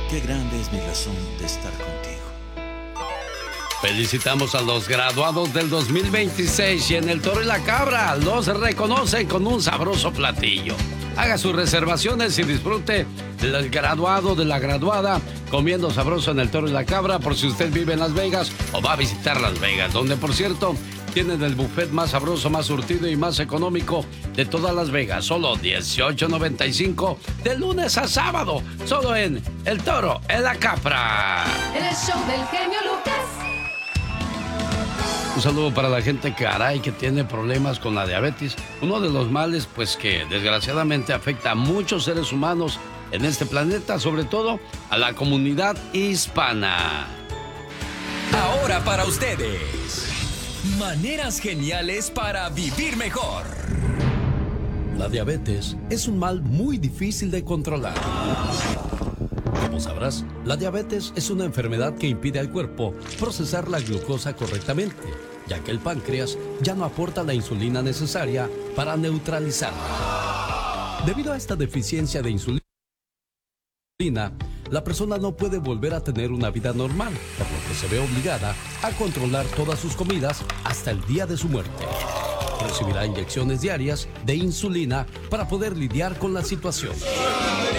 qué grande es mi razón de estar contigo. Felicitamos a los graduados del 2026 y en El Toro y la Cabra los reconocen con un sabroso platillo. Haga sus reservaciones y disfrute del graduado, de la graduada, comiendo sabroso en El Toro y la Cabra, por si usted vive en Las Vegas o va a visitar Las Vegas, donde, por cierto, tienen el buffet más sabroso, más surtido y más económico de todas Las Vegas. Solo $18.95 de lunes a sábado, solo en El Toro y la Cabra. En el show del genio Lucas. Un saludo para la gente, caray, que tiene problemas con la diabetes. Uno de los males, pues, que desgraciadamente afecta a muchos seres humanos en este planeta, sobre todo a la comunidad hispana. Ahora para ustedes, maneras geniales para vivir mejor. La diabetes es un mal muy difícil de controlar. Como sabrás, la diabetes es una enfermedad que impide al cuerpo procesar la glucosa correctamente, ya que el páncreas ya no aporta la insulina necesaria para neutralizarla. Debido a esta deficiencia de insulina, la persona no puede volver a tener una vida normal, por lo que se ve obligada a controlar todas sus comidas hasta el día de su muerte. Recibirá inyecciones diarias de insulina para poder lidiar con la situación.